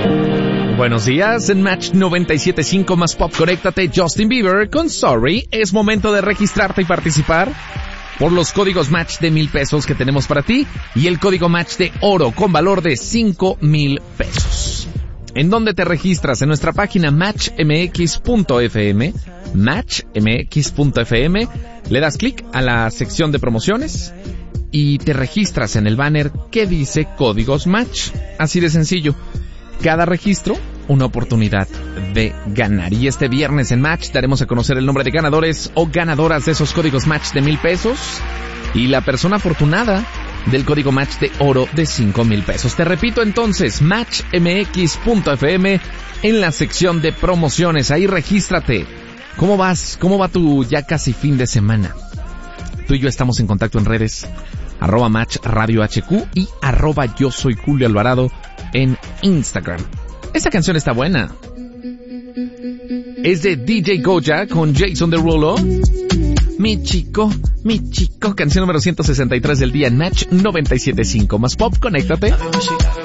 Buenos días, en Match 97.5 más Pop, conéctate Justin Bieber con Sorry. Es momento de registrarte y participar por los códigos Match de 1,000 pesos que tenemos para ti y el código Match de oro con valor de 5,000 pesos. ¿En dónde te registras? En nuestra página matchmx.fm, matchmx.fm, le das clic a la sección de promociones y te registras en el banner que dice códigos Match. Así de sencillo. Cada registro, una oportunidad de ganar. Y este viernes en Match daremos a conocer el nombre de ganadores o ganadoras de esos códigos Match de 1,000 pesos y la persona afortunada del código Match de oro de 5,000 pesos. Te repito entonces, matchmx.fm en la sección de promociones. Ahí regístrate. ¿Cómo vas? ¿Cómo va tu ya casi fin de semana? Tú y yo estamos en contacto en redes, @Match Radio HQ y @Yo Soy Julio Alvarado en Instagram. Esta canción está buena. Es de DJ Goya con Jason Derulo. Mi chico, canción número 163 del día en Match 97.5 más Pop, conéctate.